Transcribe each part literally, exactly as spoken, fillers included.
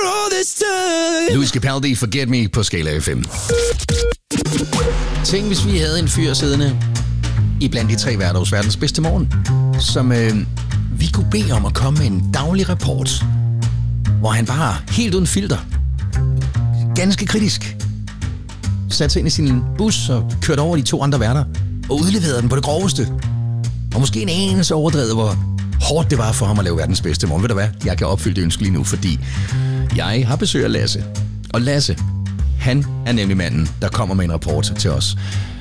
all this time. Louis Capaldi, Forget Me på Skala F M. Tænk, hvis vi havde en fyr siddende i blandt de tre værter hos Verdens Bedste Morgen, som øh, vi kunne bede om at komme med en daglig rapport, hvor han bare helt uden filter, ganske kritisk, satte sig ind i sin bus og kørte over de to andre værter og udleverede den på det groveste. Og måske en anelse overdrevet, hvor hårdt det var for ham at lave Verdens Bedste Morgen. Ved du hvad? Jeg kan opfylde det ønske lige nu, fordi jeg har besøg af Lasse. Og Lasse, han er nemlig manden, der kommer med en rapport til os.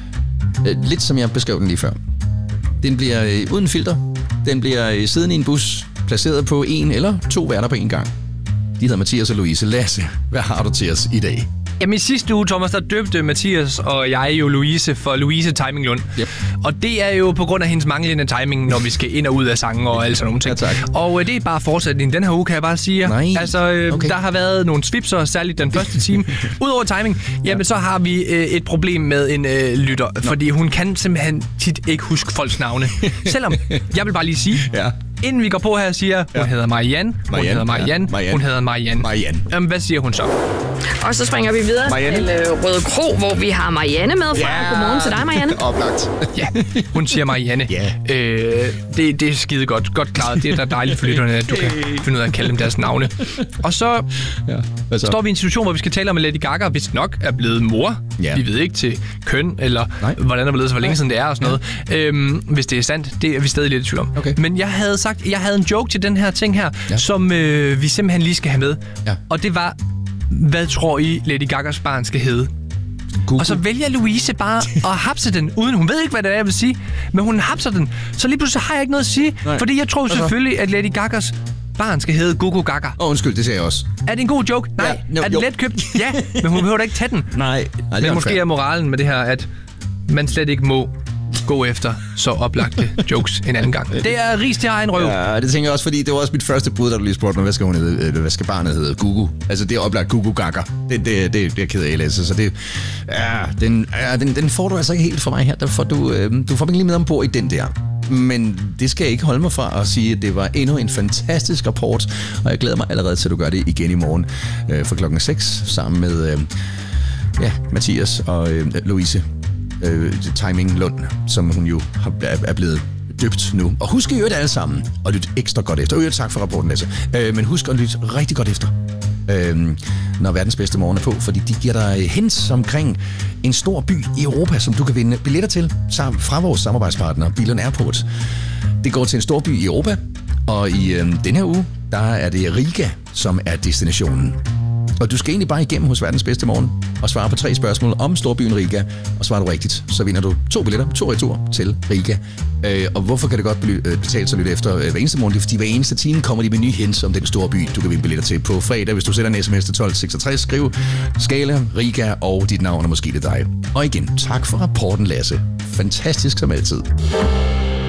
Lidt som jeg beskrev den lige før. Den bliver uden filter. Den bliver siddende i en bus, placeret på en eller to værter på en gang. De hedder Mathias og Louise. Lasse, hvad har du til os i dag? Jamen i sidste uge, Thomas, der døbte Mathias og jeg jo Louise for Louise Timing Lund. Yep. Og det er jo på grund af hendes manglende timing, når vi skal ind og ud af sangen og alle sådan nogle ting. Ja, tak. Og øh, det er bare fortsætning den her uge, kan jeg bare sige. Nej. Altså, øh, okay. der har været nogle svipser, særligt den første time. Udover timing, jamen ja. så har vi øh, et problem med en øh, lytter, Nå. fordi hun kan simpelthen tit ikke huske folks navne. Selvom, jeg vil bare lige sige... Ja. Inden vi går på her, siger hun ja. hedder Marianne, hun Marianne, hedder Marianne, ja. Marianne, hun hedder Marianne. Marianne. Jamen, hvad siger hun så? Og så springer vi videre Marianne. til øh, Røde Kro, hvor vi har Marianne med fra. Ja. Godmorgen til dig, Marianne. Oplagt. Ja, hun siger Marianne. Ja. Øh, det, det er skide godt. Godt klaret. Det er da dejligt for lytterne, at du kan finde ud af at kalde dem deres navne. Og så, ja. så? står vi i en situation, hvor vi skal tale om, at Lady Gaga vist nok er blevet mor. Ja. Vi ved ikke til køn, eller Nej. hvordan der er blevet, så hvor længe siden det er og sådan noget. Ja. Øhm, hvis det er sandt, det er vi stadig lidt i tvivl om. Okay. Men jeg havde sagt, jeg havde en joke til den her ting her, ja. som øh, vi simpelthen lige skal have med. Ja. Og det var, hvad tror I, Lady Gagas barn skal hedde? Google. Og så vælger Louise bare at hapse den, uden hun ved ikke, hvad det er, jeg vil sige. Men hun hapser den. Så lige pludselig har jeg ikke noget at sige. Nej. Fordi jeg tror selvfølgelig, at Lady Gagas barn skal hedde Gugu Gaga. Åh, oh, undskyld, det sagde jeg også. Er det en god joke? Nej. Ja, no, er det let købt? Ja, men hun behøver da ikke tage den. Nej. Nej, men måske er moralen med det her, at man slet ikke må gå efter så oplagte jokes en anden gang. Det er ris til egen røv. Ja, det tænker jeg også, fordi det var også mit første bud, da du lige spurgte mig, hvad skal hun hedde, hvad skal barnet hedde? Gugu. Altså, det er oplagt Gugu Gaga. Det, det, det, det er jeg ked af, Lasse. Så det, ja, den, ja, den, den får du altså ikke helt for mig her. Der får du, øh, du får mig lige med ombord i den der. Men det skal jeg ikke holde mig fra at sige, at det var endnu en fantastisk rapport, og jeg glæder mig allerede til, at du gør det igen i morgen øh, for klokken seks, sammen med øh, ja, Mathias og øh, Louise øh, Timing Lund, som hun jo har, er blevet døbt nu. Og husk at øvrigt alle sammen, og lyt ekstra godt efter. Og tak for rapporten, Lasse. Øh, men husk at lytte rigtig godt efter, øh, når Verdens Bedste Morgen er på, fordi de giver dig hints omkring en stor by i Europa, som du kan vinde billetter til sammen fra vores samarbejdspartner, Billund Airport. Det går til en stor by i Europa, og i øh, den her uge, der er det Riga, som er destinationen. Og du skal egentlig bare igennem hos Verdens Bedste Morgen og svare på tre spørgsmål om storbyen Riga, og svarer du rigtigt, så vinder du to billetter, to retur til Riga. Øh, og hvorfor kan det godt betale sig lidt efter øh, hver eneste morgen? Det er, fordi hver eneste time kommer de med nye hints om den store by, du kan vinde billetter til på fredag. Hvis du sender en sms til tolv seksogtres, skriv Skala, Riga og dit navn, og måske det dig. Og igen, tak for rapporten, Lasse. Fantastisk som altid.